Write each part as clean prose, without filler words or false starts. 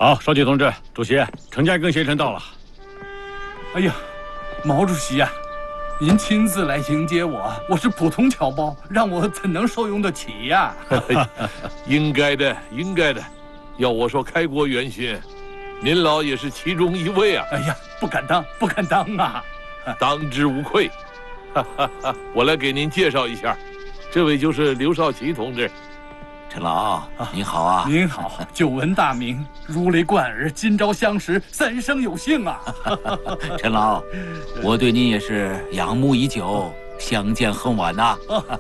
好，少奇同志，主席，陈家庚先生到了。 哎呀，毛主席呀，您亲自来迎接我，我是普通侨胞，让我怎能受用得起呀？ 应该的，应该的。要我说，开国元勋，您老也是其中一位啊。 哎呀，不敢当，不敢当啊！ 当之无愧。我来给您介绍一下，这位就是刘少奇同志。 陈老，您好啊！ 您好，久闻大名，如雷贯耳，今朝相识，三生有幸啊！ 陈老，我对您也是仰慕已久，相见恨晚呐。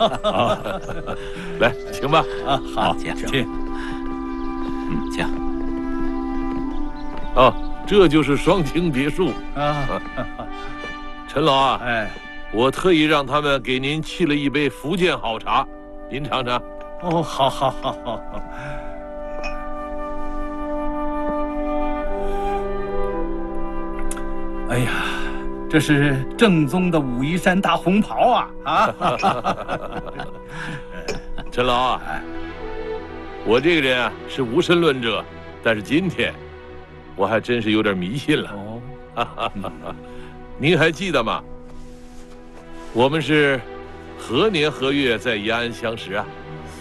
来，请吧。 好， 请。请。 啊，这就是双清别墅啊。 陈老啊， 哎， 我特意让他们给您沏了一杯福建好茶，您尝尝。 哦，好。哎呀，这是正宗的武夷山大红袍啊！ 陈老啊，我这个人啊是无神论者，但是今天我还真是有点迷信了。您还记得吗？我们是何年何月在延安相识啊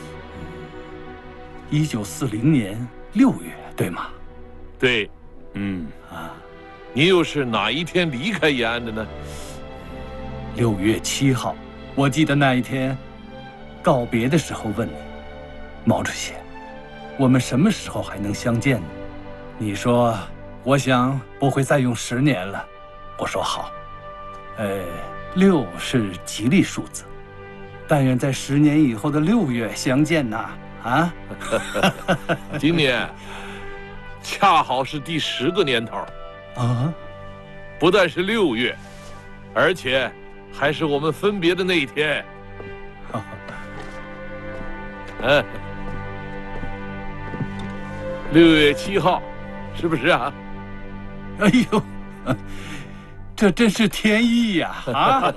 ？1940年6月，对吗？ 对。您又是哪一天离开延安的呢 ？6月7号，我记得那一天告别的时候问你，毛主席，我们什么时候还能相见呢？你说，我想不会再用10年了。我说好。6是吉利数字，但愿在10年以后的6月相见呐！啊， 今年恰好是第10个年头啊！ 不但是6月，而且还是我们分别的那一天。6月7号，是不是啊？ 哎呦，这真是天意呀！啊，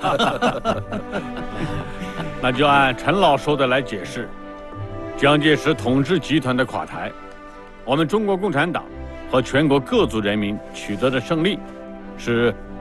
那就按陈老说的来解释。蒋介石统治集团的垮台，我们中国共产党和全国各族人民取得的胜利，是